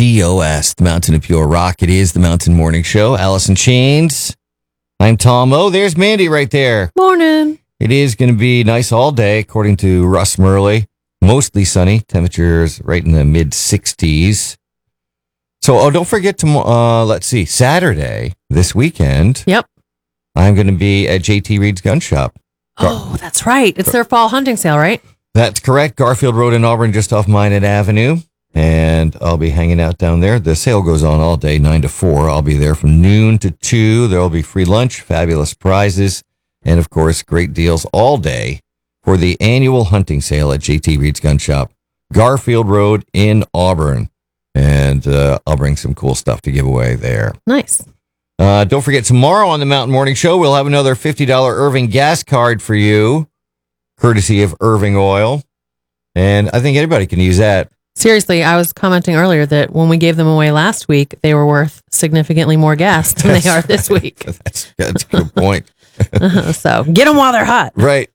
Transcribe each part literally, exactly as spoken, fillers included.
T O S, the Mountain of Pure Rock. It is the Mountain Morning Show. Alice in Chains. I'm Tom O. There's Mandy right there. Morning. It is going to be nice all day, according to Russ Murley. Mostly sunny. Temperatures right in the mid sixties. So, oh, don't forget to, uh, let's see, Saturday, this weekend. Yep. I'm going to be at J T Reed's Gun Shop. Oh, that's right. It's their fall hunting sale, right? That's correct. Garfield Road in Auburn, just off Minot Avenue. And I'll be hanging out down there. The sale goes on all day, nine to four. I'll be there from noon to two. There'll be free lunch, fabulous prizes, and, of course, great deals all day for the annual hunting sale at J T Reed's Gun Shop, Garfield Road in Auburn. And uh, I'll bring some cool stuff to give away there. Nice. Uh, don't forget, tomorrow on the Mountain Morning Show, we'll have another fifty dollars Irving gas card for you, courtesy of Irving Oil. And I think anybody can use that. Seriously, I was commenting earlier that when we gave them away last week, they were worth significantly more gas than they are this week. That's, that's a good point. uh, so get them while they're hot. Right.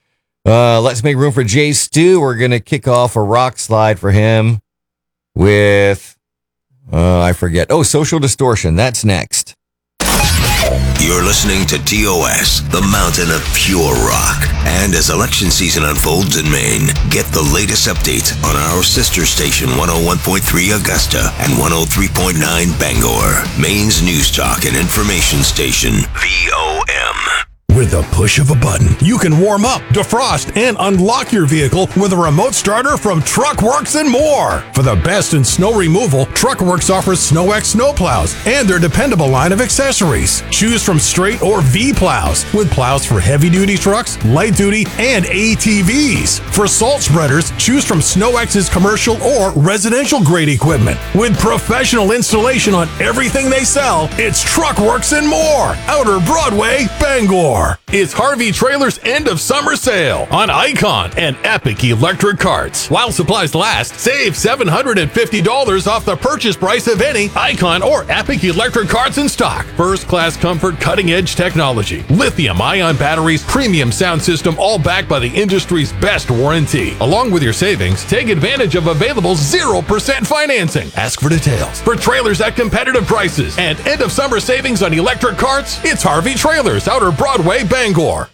Uh, let's make room for Jay Stu. We're going to kick off a rock slide for him with, uh, I forget. Oh, Social Distortion. That's next. You're listening to T O S, the Mountain of Pure Rock. And as election season unfolds in Maine, get the latest updates on our sister station one oh one point three Augusta and one oh three point nine Bangor, Maine's news talk and information station, V O M. With the push of a button, you can warm up, defrost, and unlock your vehicle with a remote starter from TruckWorks and more. For the best in snow removal, TruckWorks offers SnowX snowplows and their dependable line of accessories. Choose from straight or V plows, with plows for heavy-duty trucks, light-duty, and A T Vs. For salt spreaders, choose from SnowX's commercial or residential-grade equipment. With professional installation on everything they sell, it's TruckWorks and more. Outer Broadway, Bangor. It's Harvey Trailer's end of summer sale on Icon and Epic electric carts. While supplies last, save seven hundred fifty dollars off the purchase price of any Icon or Epic electric carts in stock. First class comfort, cutting edge technology, lithium ion batteries, premium sound system, all backed by the industry's best warranty. Along with your savings, take advantage of available zero percent financing. Ask for details. For trailers at competitive prices and end of summer savings on electric carts, it's Harvey Trailers, Outer Broadway, Bangor.